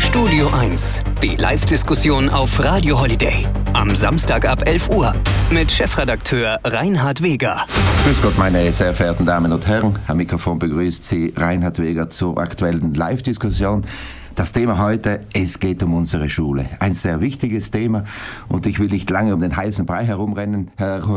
Studio 1, die Live-Diskussion auf Radio Holiday. Am Samstag ab 11 Uhr mit Chefredakteur Reinhard Weger. Grüß Gott, meine sehr verehrten Damen und Herren. Am Mikrofon begrüßt Sie Reinhard Weger zur aktuellen Live-Diskussion. Das Thema heute, es geht um unsere Schule. Ein sehr wichtiges Thema und ich will nicht lange um den heißen Brei herumreden.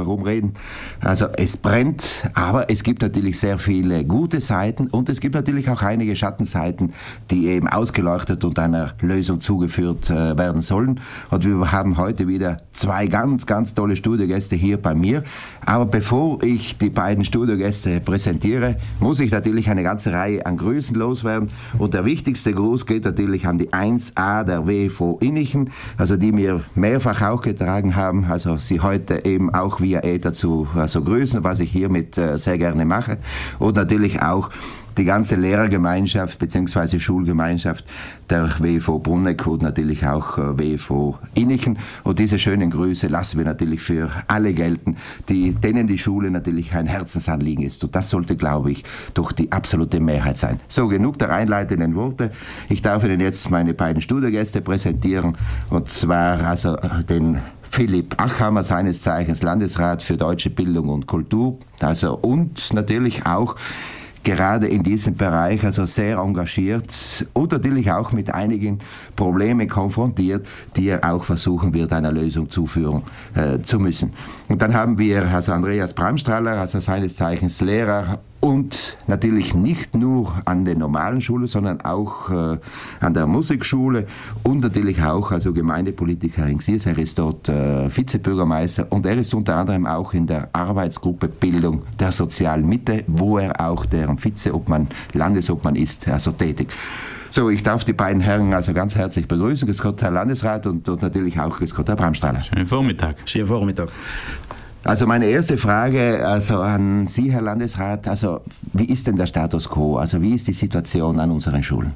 Also es brennt, aber es gibt natürlich sehr viele gute Seiten und es gibt natürlich auch einige Schattenseiten, die eben ausgeleuchtet und einer Lösung zugeführt werden sollen. Und wir haben heute wieder zwei ganz, ganz tolle Studiogäste hier bei mir. Aber bevor ich die beiden Studiogäste präsentiere, muss ich natürlich eine ganze Reihe an Grüßen loswerden. Und der wichtigste Gruß geht natürlich an die 1a der WFO Innichen, also die mir mehrfach auch getragen haben, also sie heute eben auch via Äther zu grüßen, was ich hiermit sehr gerne mache. Und natürlich auch die ganze Lehrergemeinschaft bzw. Schulgemeinschaft der WFO Brunneck und natürlich auch WFO Innichen. Und diese schönen Grüße lassen wir natürlich für alle gelten, denen die Schule natürlich ein Herzensanliegen ist. Und das sollte, glaube ich, doch die absolute Mehrheit sein. So, genug der einleitenden Worte. Ich darf Ihnen jetzt meine beiden Studiogäste präsentieren. Und zwar also den Philipp Achhammer, seines Zeichens Landesrat für deutsche Bildung und Kultur. Also und natürlich auch gerade in diesem Bereich also sehr engagiert und natürlich auch mit einigen Problemen konfrontiert, die er auch versuchen wird, einer Lösung zuführen zu müssen. Und dann haben wir also Andreas Bramstrahler, also seines Zeichens Lehrer und natürlich nicht nur an der normalen Schule, sondern auch an der Musikschule und natürlich auch also Gemeindepolitiker in Xiers. Er ist dort Vizebürgermeister und er ist unter anderem auch in der Arbeitsgruppe Bildung der sozialen Mitte, wo er auch deren Vizeobmann, Landesobmann ist, also tätig. So, ich darf die beiden Herren also ganz herzlich begrüßen. Grüß Gott, Herr Landesrat und dort auch grüß Gott, Herr Bramstrahler. Schönen Vormittag. Schönen Vormittag. Also meine erste Frage also an Sie, Herr Landesrat, also wie ist denn der Status quo? Also wie ist die Situation an unseren Schulen?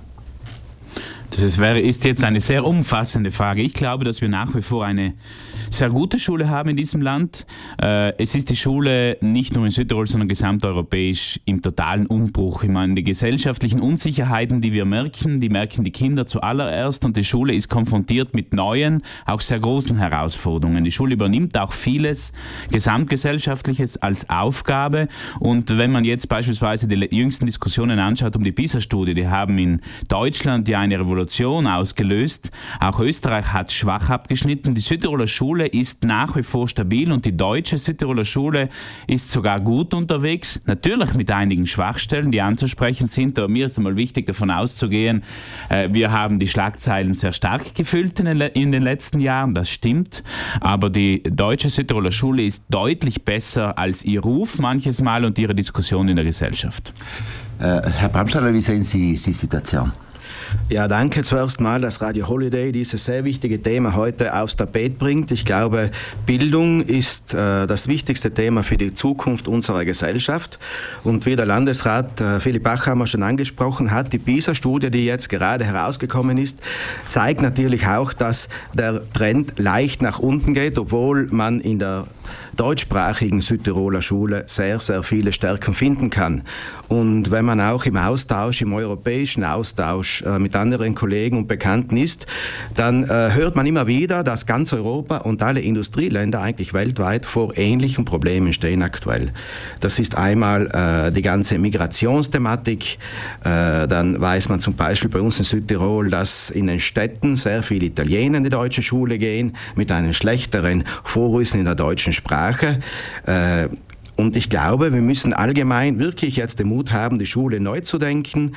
Das ist jetzt eine sehr umfassende Frage. Ich glaube, dass wir nach wie vor eine sehr gute Schule haben in diesem Land. Es ist die Schule nicht nur in Südtirol, sondern gesamteuropäisch im totalen Umbruch. Ich meine, die gesellschaftlichen Unsicherheiten, die wir merken, die merken die Kinder zuallererst und die Schule ist konfrontiert mit neuen, auch sehr großen Herausforderungen. Die Schule übernimmt auch vieles Gesamtgesellschaftliches als Aufgabe und wenn man jetzt beispielsweise die jüngsten Diskussionen anschaut um die PISA-Studie, die haben in Deutschland ja eine Revolution ausgelöst. Auch Österreich hat schwach abgeschnitten. Die Südtiroler Schule ist nach wie vor stabil und die deutsche Südtiroler Schule ist sogar gut unterwegs. Natürlich mit einigen Schwachstellen, die anzusprechen sind, aber mir ist einmal wichtig, davon auszugehen, wir haben die Schlagzeilen sehr stark gefüllt in den letzten Jahren, das stimmt, aber die deutsche Südtiroler Schule ist deutlich besser als ihr Ruf manches Mal und ihre Diskussion in der Gesellschaft. Herr Bramstrahler, wie sehen Sie die Situation? Ja, danke zuerst mal, dass Radio Holiday dieses sehr wichtige Thema heute aufs Tapet bringt. Ich glaube, Bildung ist das wichtigste Thema für die Zukunft unserer Gesellschaft. Und wie der Landesrat Philipp Achhammer schon angesprochen hat, die PISA-Studie, die jetzt gerade herausgekommen ist, zeigt natürlich auch, dass der Trend leicht nach unten geht, obwohl man in der deutschsprachigen Südtiroler Schule sehr, sehr viele Stärken finden kann. Und wenn man auch im europäischen Austausch mit anderen Kollegen und Bekannten ist, dann hört man immer wieder, dass ganz Europa und alle Industrieländer eigentlich weltweit vor ähnlichen Problemen stehen aktuell. Das ist einmal die ganze Migrationsthematik, dann weiß man zum Beispiel bei uns in Südtirol, dass in den Städten sehr viele Italiener in die deutsche Schule gehen, mit einem schlechteren Vorwissen in der deutschen Sprache. Und ich glaube, wir müssen allgemein wirklich jetzt den Mut haben, die Schule neu zu denken,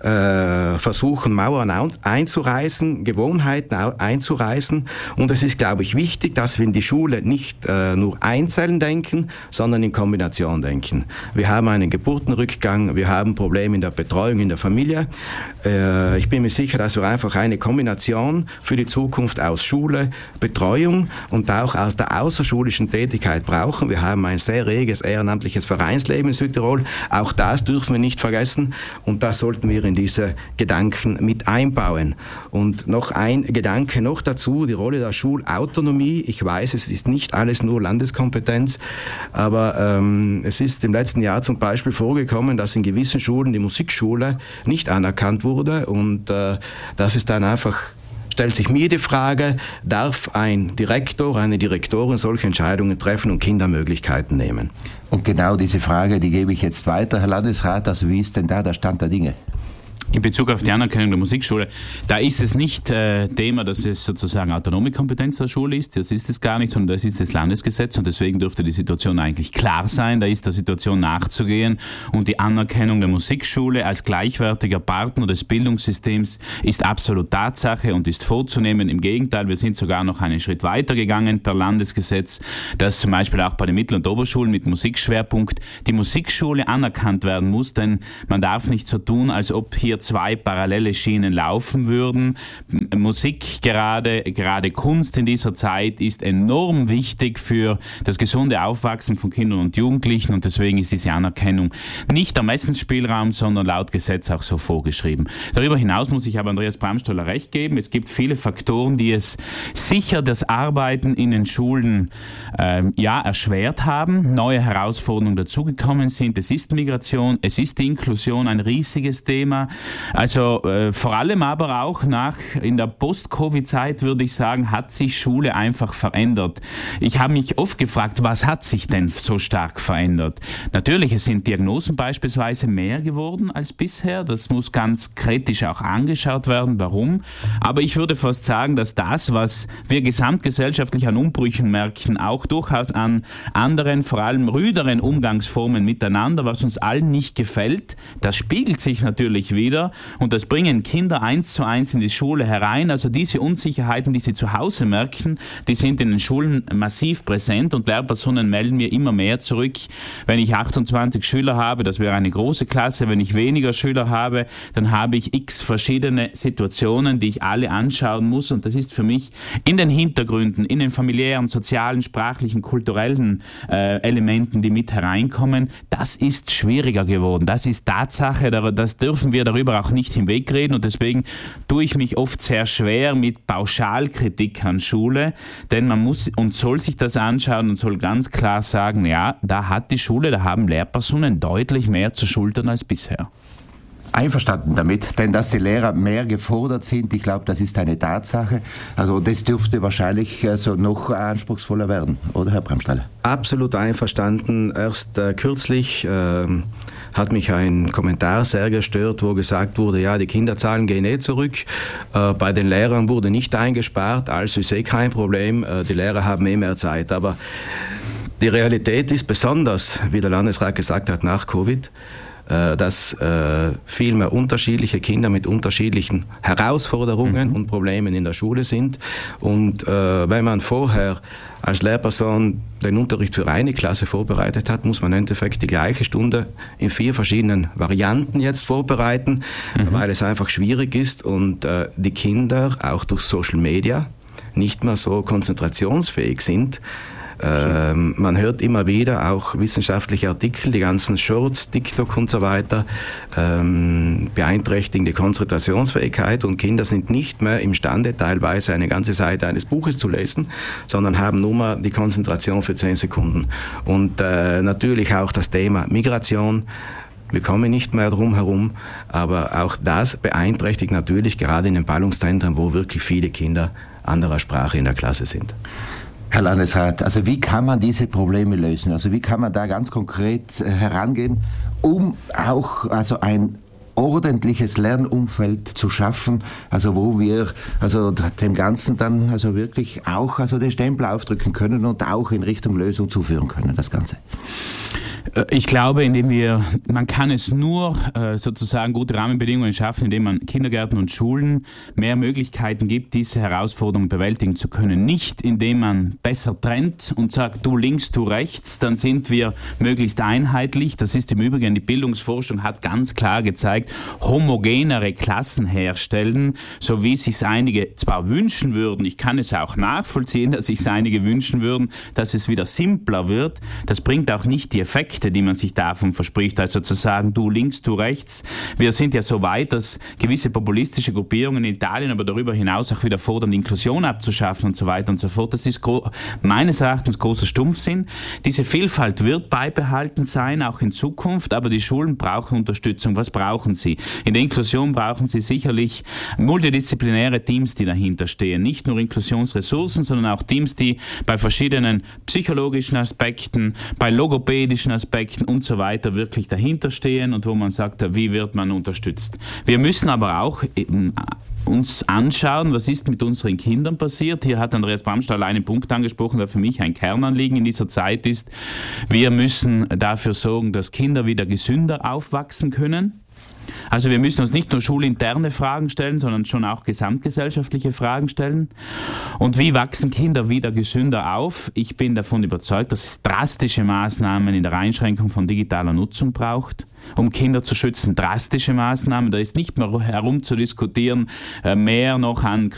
versuchen, Mauern einzureißen, Gewohnheiten einzureißen. Und es ist, glaube ich, wichtig, dass wir in die Schule nicht nur einzeln denken, sondern in Kombination denken. Wir haben einen Geburtenrückgang, wir haben Probleme in der Betreuung in der Familie. Ich bin mir sicher, dass wir einfach eine Kombination für die Zukunft aus Schule, Betreuung und auch aus der außerschulischen Tätigkeit brauchen. Wir haben ein sehr reges ehrenamtliches Vereinsleben in Südtirol. Auch das dürfen wir nicht vergessen und das sollten wir in diese Gedanken mit einbauen. Und noch ein Gedanke noch dazu, die Rolle der Schulautonomie. Ich weiß, es ist nicht alles nur Landeskompetenz, aber es ist im letzten Jahr zum Beispiel vorgekommen, dass in gewissen Schulen die Musikschule nicht anerkannt wurde und das ist dann einfach, stellt sich mir die Frage, darf ein Direktor, eine Direktorin solche Entscheidungen treffen und Kindermöglichkeiten nehmen? Und genau diese Frage, die gebe ich jetzt weiter, Herr Landesrat, also wie ist denn da der Stand der Dinge? In Bezug auf die Anerkennung der Musikschule, da ist es nicht Thema, dass es sozusagen autonome Kompetenz der Schule ist, das ist es gar nicht, sondern das ist das Landesgesetz und deswegen dürfte die Situation eigentlich klar sein, da ist der Situation nachzugehen und die Anerkennung der Musikschule als gleichwertiger Partner des Bildungssystems ist absolut Tatsache und ist vorzunehmen. Im Gegenteil, wir sind sogar noch einen Schritt weiter gegangen per Landesgesetz, dass zum Beispiel auch bei den Mittel- und Oberschulen mit Musikschwerpunkt die Musikschule anerkannt werden muss, denn man darf nicht so tun, als ob hier zwei parallele Schienen laufen würden. Musik, gerade Kunst in dieser Zeit ist enorm wichtig für das gesunde Aufwachsen von Kindern und Jugendlichen und deswegen ist diese Anerkennung nicht Ermessensspielraum, sondern laut Gesetz auch so vorgeschrieben. Darüber hinaus muss ich aber Andreas Bramstoller recht geben. Es gibt viele Faktoren, die es sicher das Arbeiten in den Schulen erschwert haben, neue Herausforderungen dazugekommen sind. Es ist Migration, es ist die Inklusion, ein riesiges Thema. Also vor allem aber auch in der Post-Covid-Zeit, würde ich sagen, hat sich Schule einfach verändert. Ich habe mich oft gefragt, was hat sich denn so stark verändert? Natürlich, es sind Diagnosen beispielsweise mehr geworden als bisher. Das muss ganz kritisch auch angeschaut werden. Warum? Aber ich würde fast sagen, dass das, was wir gesamtgesellschaftlich an Umbrüchen merken, auch durchaus an anderen, vor allem rüderen Umgangsformen miteinander, was uns allen nicht gefällt, das spiegelt sich natürlich wieder. Und das bringen Kinder 1:1 in die Schule herein. Also diese Unsicherheiten, die sie zu Hause merken, die sind in den Schulen massiv präsent und Lehrpersonen melden mir immer mehr zurück. Wenn ich 28 Schüler habe, das wäre eine große Klasse. Wenn ich weniger Schüler habe, dann habe ich x verschiedene Situationen, die ich alle anschauen muss. Und das ist für mich in den Hintergründen, in den familiären, sozialen, sprachlichen, kulturellen Elementen, die mit hereinkommen, das ist schwieriger geworden. Das ist Tatsache, das dürfen wir darüber auch nicht hinwegreden und deswegen tue ich mich oft sehr schwer mit Pauschalkritik an Schule, denn man muss und soll sich das anschauen und soll ganz klar sagen, ja, da haben Lehrpersonen deutlich mehr zu schultern als bisher. Einverstanden damit, denn dass die Lehrer mehr gefordert sind, ich glaube, das ist eine Tatsache. Also das dürfte wahrscheinlich noch anspruchsvoller werden, oder Herr Bramstaller? Absolut einverstanden. Erst kürzlich hat mich ein Kommentar sehr gestört, wo gesagt wurde, ja, die Kinderzahlen gehen zurück, bei den Lehrern wurde nicht eingespart, also ist kein Problem, die Lehrer haben mehr Zeit. Aber die Realität ist besonders, wie der Landesrat gesagt hat, nach Covid, dass viel mehr unterschiedliche Kinder mit unterschiedlichen Herausforderungen und Problemen in der Schule sind. Und wenn man vorher als Lehrperson den Unterricht für eine Klasse vorbereitet hat, muss man im Endeffekt die gleiche Stunde in 4 verschiedenen Varianten jetzt vorbereiten, weil es einfach schwierig ist und die Kinder auch durch Social Media nicht mehr so konzentrationsfähig sind. Man hört immer wieder auch wissenschaftliche Artikel, die ganzen Shorts, TikTok und so weiter, beeinträchtigen die Konzentrationsfähigkeit und Kinder sind nicht mehr imstande, teilweise eine ganze Seite eines Buches zu lesen, sondern haben nur mal die Konzentration für 10 Sekunden. Und natürlich auch das Thema Migration. Wir kommen nicht mehr drum herum, aber auch das beeinträchtigt natürlich gerade in den Ballungszentren, wo wirklich viele Kinder anderer Sprache in der Klasse sind. Herr Landesrat, also wie kann man diese Probleme lösen? Also wie kann man da ganz konkret herangehen, um auch ein ordentliches Lernumfeld zu schaffen, also wo wir dem Ganzen dann wirklich auch den Stempel aufdrücken können und auch in Richtung Lösung zuführen können, das Ganze? Ich glaube, man kann es nur sozusagen gute Rahmenbedingungen schaffen, indem man Kindergärten und Schulen mehr Möglichkeiten gibt, diese Herausforderungen bewältigen zu können. Nicht, indem man besser trennt und sagt, du links, du rechts, dann sind wir möglichst einheitlich. Das ist im Übrigen, die Bildungsforschung hat ganz klar gezeigt, homogenere Klassen herstellen, so wie sich einige zwar wünschen würden, ich kann es auch nachvollziehen, dass sich einige wünschen würden, dass es wieder simpler wird. Das bringt auch nicht die Effekte, die man sich davon verspricht, also zu sagen, du links, du rechts. Wir sind ja so weit, dass gewisse populistische Gruppierungen in Italien, aber darüber hinaus auch wieder fordern, die Inklusion abzuschaffen und so weiter und so fort. Das ist meines Erachtens großer Stumpfsinn. Diese Vielfalt wird beibehalten sein, auch in Zukunft, aber die Schulen brauchen Unterstützung. Was brauchen sie? In der Inklusion brauchen sie sicherlich multidisziplinäre Teams, die dahinter stehen. Nicht nur Inklusionsressourcen, sondern auch Teams, die bei verschiedenen psychologischen Aspekten, bei logopädischen Aspekten und so weiter wirklich dahinter stehen und wo man sagt, wie wird man unterstützt. Wir müssen aber auch uns anschauen, was ist mit unseren Kindern passiert. Hier hat Andreas Bramstall einen Punkt angesprochen, der für mich ein Kernanliegen in dieser Zeit ist. Wir müssen dafür sorgen, dass Kinder wieder gesünder aufwachsen können. Also wir müssen uns nicht nur schulinterne Fragen stellen, sondern schon auch gesamtgesellschaftliche Fragen stellen. Und wie wachsen Kinder wieder gesünder auf? Ich bin davon überzeugt, dass es drastische Maßnahmen in der Einschränkung von digitaler Nutzung braucht, um Kinder zu schützen. Drastische Maßnahmen, da ist nicht mehr herum zu diskutieren, mehr noch an